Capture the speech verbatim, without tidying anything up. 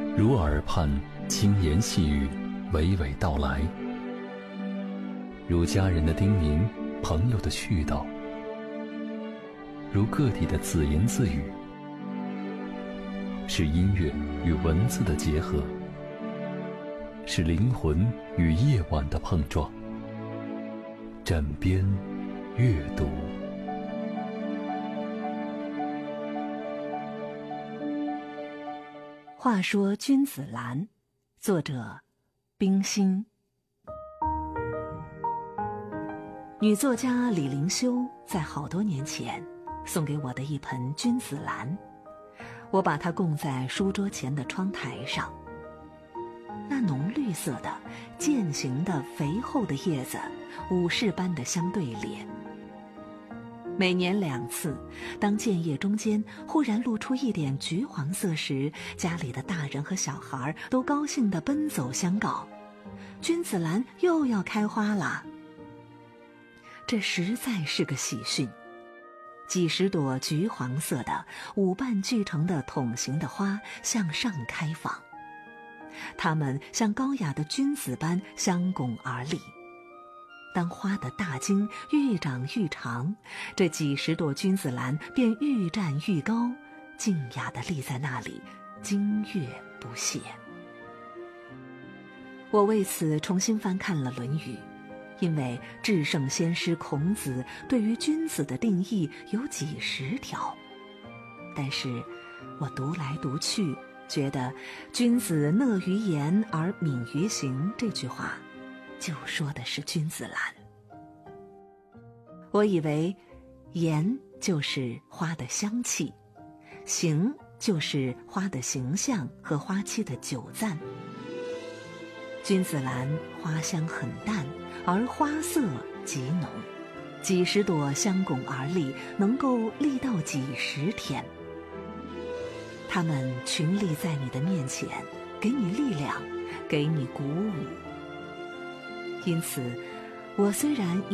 如耳畔轻言细语，娓娓道来；如家人的叮咛，朋友的絮叨；如个体的自言自语，是音乐与文字的结合，是灵魂与夜晚的碰撞。枕边阅读。 话说君子兰，作者冰心。女作家李灵修在好多年前送给我的一盆君子兰，我把它供在书桌前的窗台上。那浓绿色的、渐形的、肥厚的叶子，武士般的相对联。每年两次，当茎叶中间忽然露出一点橘黄色时，家里的大人和小孩都高兴地奔走相告：君子兰又要开花了。这实在是个喜讯。几十朵橘黄色的、五瓣聚成的筒形的花向上开放，它们像高雅的君子般相拱而立。当花的大茎愈长愈长，这几十朵君子兰便愈站愈高，静雅地立在那里，惊跃不懈。我为此重新翻看了《论语》，因为至圣先师孔子对于君子的定义有几十条，但是我读来读去，觉得君子讷于言而敏于行这句话就说的是君子兰。我以为言就是花的香气，形就是花的形象和花期的久暂。君子兰花香很淡，而花色极浓，几十朵相拱而立，能够立到几十天。它们群立在你的面前，给你力量，给你鼓舞。因此，我虽然